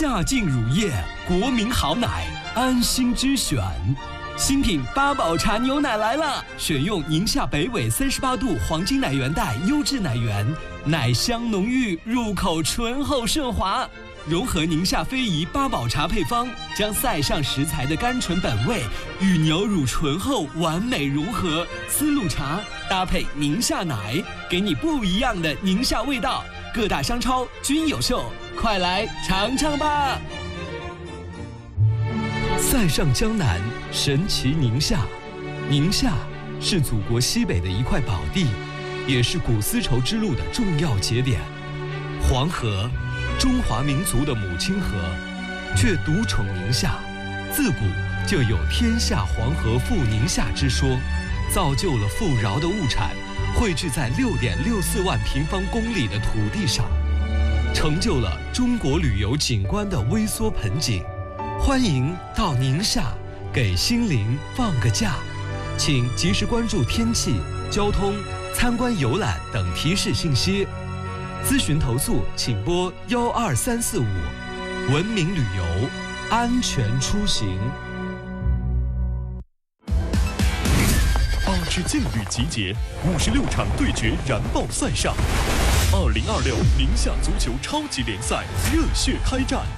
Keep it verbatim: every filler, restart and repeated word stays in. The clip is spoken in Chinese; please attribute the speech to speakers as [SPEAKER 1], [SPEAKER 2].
[SPEAKER 1] 夏净乳液，国民好奶，安心之选。新品八宝茶牛奶来了，选用宁夏北纬三十八度黄金奶源带优质奶源，奶香浓郁，入口醇厚顺滑。融合宁夏非遗八宝茶配方，将塞上食材的甘醇本味与牛乳醇厚完美融合。丝路茶搭配宁夏奶，给你不一样的宁夏味道。各大商超均有售，快来尝尝吧！塞上江南，神奇宁夏。宁夏是祖国西北的一块宝地，也是古丝绸之路的重要节点。黄河，中华民族的母亲河，却独宠宁夏。自古就有天下黄河赴宁夏之说，造就了富饶的物产汇聚在六点六四万平方公里的土地上，成就了中国旅游景观的微缩盆景。欢迎到宁夏，给心灵放个假。请及时关注天气、交通、参观游览等提示信息。咨询投诉请拨幺二三四五。文明旅游，安全出行。
[SPEAKER 2] 八支劲旅集结，五十六场对决燃爆赛上。二零二六宁夏足球超级联赛热血开战。